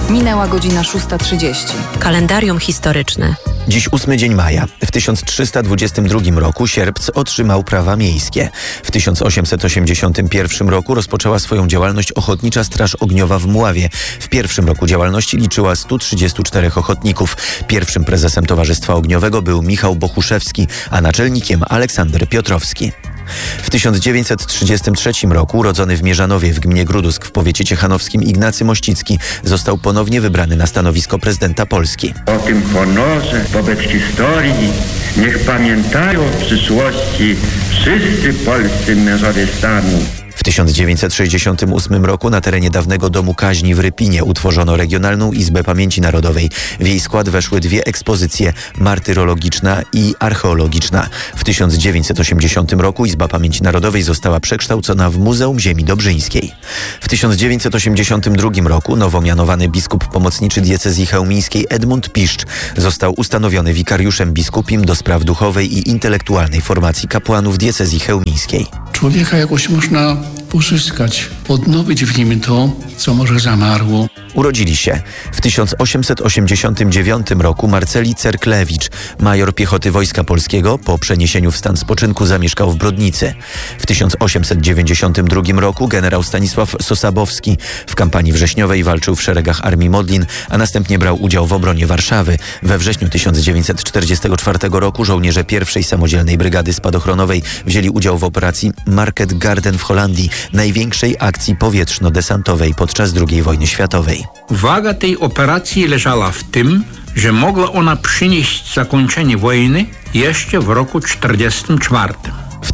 Minęła godzina 6:30. Kalendarium historyczne. Dziś 8 dzień maja. W 1322 roku Sierpc otrzymał prawa miejskie. W 1881 roku rozpoczęła swoją działalność Ochotnicza Straż Ogniowa w Mławie. W pierwszym roku działalności liczyła 134 ochotników. Pierwszym prezesem Towarzystwa Ogniowego był Michał Bochuszewski, a naczelnikiem Aleksander Piotrowski. W 1933 roku urodzony w Mierzanowie w gminie Grudusk w powiecie ciechanowskim Ignacy Mościcki został ponownie wybrany na stanowisko prezydenta Polski. O tym honorze wobec historii niech pamiętają w przyszłości wszyscy polscy mężowie stanu. W 1968 roku na terenie dawnego domu kaźni w Rypinie utworzono Regionalną Izbę Pamięci Narodowej. W jej skład weszły dwie ekspozycje, martyrologiczna i archeologiczna. W 1980 roku Izba Pamięci Narodowej została przekształcona w Muzeum Ziemi Dobrzyńskiej. W 1982 roku nowo mianowany biskup pomocniczy diecezji chełmińskiej Edmund Piszcz został ustanowiony wikariuszem biskupim do spraw duchowej i intelektualnej formacji kapłanów diecezji chełmińskiej. Człowieka jakoś można uzyskać, odnowić w nim to, co może zamarło. Urodzili się w 1889 roku Marceli Cerklewicz, major piechoty Wojska Polskiego. Po przeniesieniu w stan spoczynku zamieszkał w Brodnicy. W 1892 roku generał Stanisław Sosabowski w kampanii wrześniowej walczył w szeregach Armii Modlin, a następnie brał udział w obronie Warszawy. We wrześniu 1944 roku żołnierze pierwszej samodzielnej brygady spadochronowej wzięli udział w operacji Market Garden w Holandii, największej akcji powietrzno-desantowej podczas II wojny światowej. Waga tej operacji leżała w tym, że mogła ona przynieść zakończenie wojny jeszcze w roku 1944. W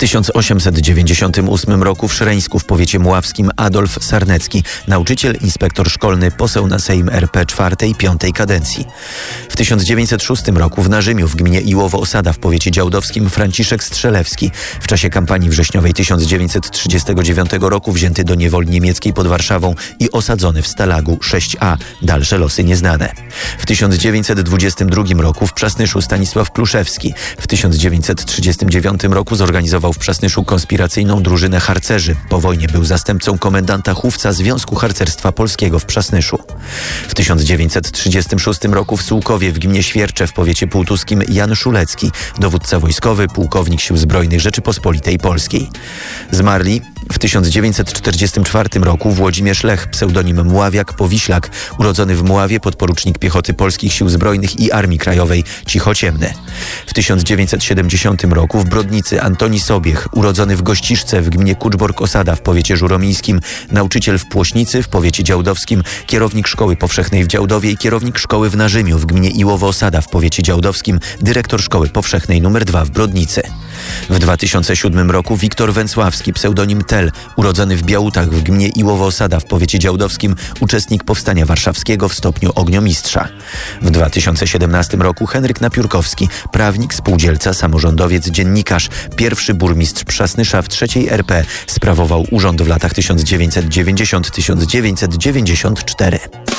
1898 roku w Szreńsku w powiecie mławskim Adolf Sarnecki, nauczyciel, inspektor szkolny, poseł na Sejm RP IV i V kadencji. W 1906 roku w Narzymiu w gminie Iłowo-Osada w powiecie działdowskim Franciszek Strzelewski, w czasie kampanii wrześniowej 1939 roku wzięty do niewoli niemieckiej pod Warszawą i osadzony w Stalagu 6A. Dalsze losy nieznane. W 1922 roku w Przasnyszu Stanisław Pluszewski. W 1939 roku zorganizował w Przasnyszu konspiracyjną drużynę harcerzy. Po wojnie był zastępcą komendanta Chówca Związku Harcerstwa Polskiego w Przasnyszu. W 1936 roku w Sułkowie w gminie Świercze w powiecie półtuskim Jan Szulecki, dowódca wojskowy, pułkownik Sił Zbrojnych Rzeczypospolitej Polskiej. Zmarli w 1944 roku Włodzimierz Lech, pseudonim Mławiak Powiślak, urodzony w Mławie, podporucznik piechoty Polskich Sił Zbrojnych i Armii Krajowej, Cichociemny. W 1970 roku w Brodnicy Antoni Sobiech, urodzony w Gościszce w gminie Kuczbork-Osada w powiecie żuromińskim, nauczyciel w Płośnicy w powiecie działdowskim, kierownik Szkoły Powszechnej w Działdowie i kierownik szkoły w Narzymiu w gminie Iłowo-Osada w powiecie działdowskim, dyrektor Szkoły Powszechnej nr 2 w Brodnicy. W 2007 roku Wiktor Węcławski, pseudonim Tel, urodzony w Białutach w gminie Iłowo-Osada w powiecie działdowskim, uczestnik Powstania Warszawskiego w stopniu ogniomistrza. W 2017 roku Henryk Napiórkowski, prawnik, spółdzielca, samorządowiec, dziennikarz, pierwszy burmistrz Przasnysza w III RP, sprawował urząd w latach 1990-1994.